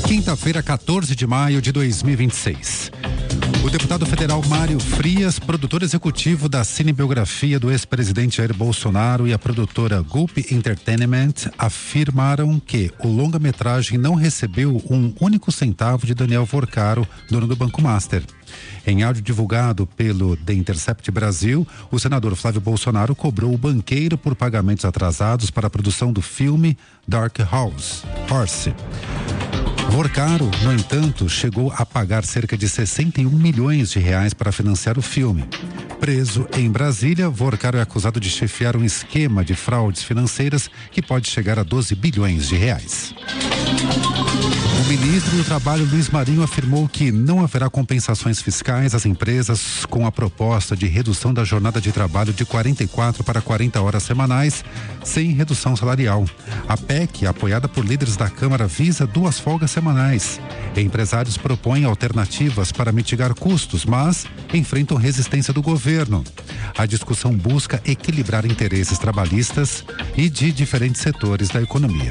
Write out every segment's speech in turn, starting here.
Quinta-feira, 14 de maio de 2026. O deputado federal Mário Frias, produtor executivo da cinebiografia do ex-presidente Jair Bolsonaro, e a produtora Gulp Entertainment afirmaram que o longa-metragem não recebeu um único centavo de Daniel Vorcaro, dono do Banco Master. Em áudio divulgado pelo The Intercept Brasil, o senador Flávio Bolsonaro cobrou o banqueiro por pagamentos atrasados para a produção do filme Dark Horse. Vorcaro, no entanto, chegou a pagar cerca de 61 milhões de reais para financiar o filme. Preso em Brasília, Vorcaro é acusado de chefiar um esquema de fraudes financeiras que pode chegar a 12 bilhões de reais. O ministro do Trabalho, Luiz Marinho, afirmou que não haverá compensações fiscais às empresas com a proposta de redução da jornada de trabalho de 44 para 40 horas semanais, sem redução salarial. A PEC, apoiada por líderes da Câmara, visa 2 folgas semanais. Empresários propõem alternativas para mitigar custos, mas enfrentam resistência do governo. A discussão busca equilibrar interesses trabalhistas e de diferentes setores da economia.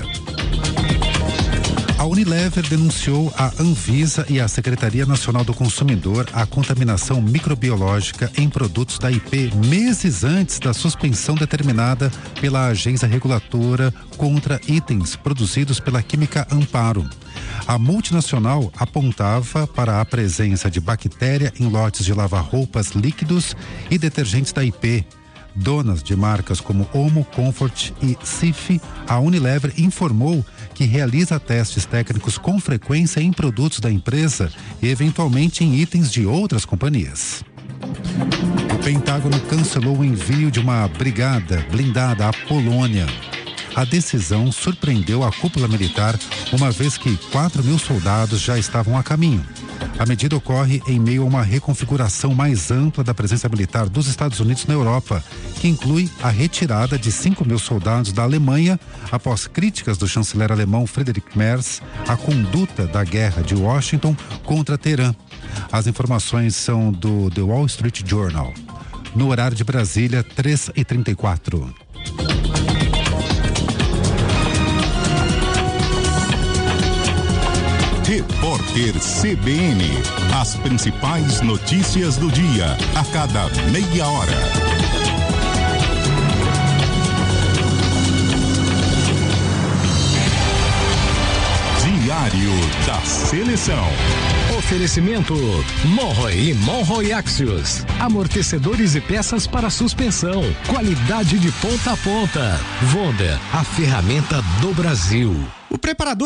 A Unilever denunciou à Anvisa e à Secretaria Nacional do Consumidor a contaminação microbiológica em produtos da IP meses antes da suspensão determinada pela agência reguladora contra itens produzidos pela Química Amparo. A multinacional apontava para a presença de bactéria em lotes de lavar-roupas líquidos e detergentes da IP. Donas de marcas como Omo, Comfort e Cif, a Unilever informou que realiza testes técnicos com frequência em produtos da empresa e eventualmente em itens de outras companhias. O Pentágono cancelou o envio de uma brigada blindada à Polônia. A decisão surpreendeu a cúpula militar, uma vez que 4.000 soldados já estavam a caminho. A medida ocorre em meio a uma reconfiguração mais ampla da presença militar dos Estados Unidos na Europa, que inclui a retirada de 5.000 soldados da Alemanha após críticas do chanceler alemão Friedrich Merz à conduta da guerra de Washington contra Teherã. As informações são do The Wall Street Journal. No horário de Brasília, 3h34. Repórter CBN. As principais notícias do dia, a cada meia hora. Diário da Seleção. Oferecimento Monroe e Monroe Axios. Amortecedores e peças para suspensão. Qualidade de ponta a ponta. Wonder, a ferramenta do Brasil. O preparador